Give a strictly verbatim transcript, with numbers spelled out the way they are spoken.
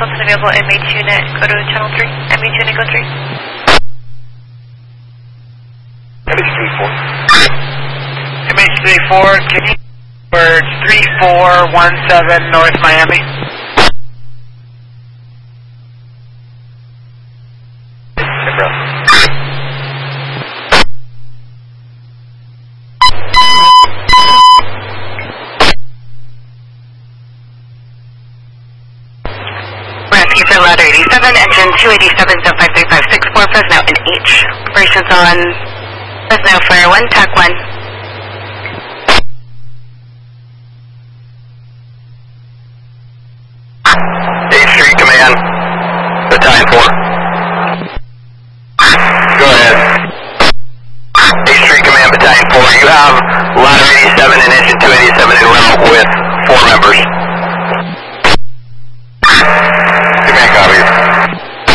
Delta available, M H unit, go to channel three. M H unit, go three. M H three four. M H three four, can you bird three four one seven North Miami? Rescue for ladder eighty-seven, engine two eighty-seven, zone five three five six four, Fresno and H. Operations on Fresno for one, T A C one.